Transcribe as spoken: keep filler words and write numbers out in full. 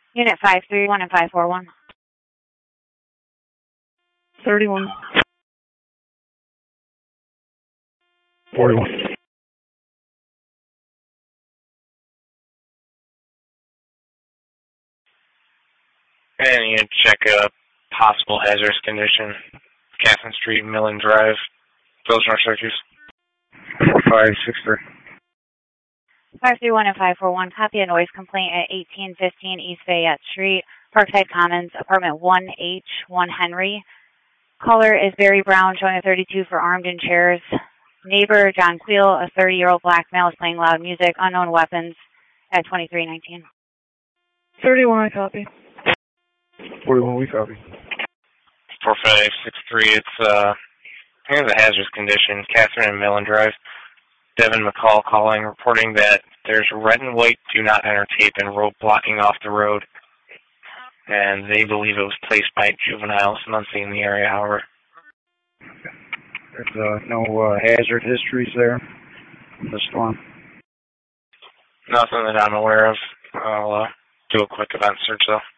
Unit five three one and five four one. thirty-one. forty-one. And you check a possible hazardous condition. Catherine Street, Millen Drive, Village North Syracuse. four five six three. five three one and five four one. Copy a noise complaint at eighteen fifteen East Fayette Street, Parkside Commons, apartment one H one Henry. Caller is Barry Brown, showing a thirty-two for armed and chairs. Neighbor, John Queel, a thirty-year-old black male, is playing loud music, unknown weapons, at twenty-three nineteen. thirty-one, I copy. forty-one, we copy. four five six three, it's, uh, I think it's a hazardous condition. Catherine and Millen Drive. Devin McCall calling, reporting that there's red and white do not enter tape and rope blocking off the road. And they believe it was placed by juveniles, none seen in the area, however. There's uh, no uh, hazard histories there. The storm. Nothing that I'm aware of. I'll uh, do a quick event search, though.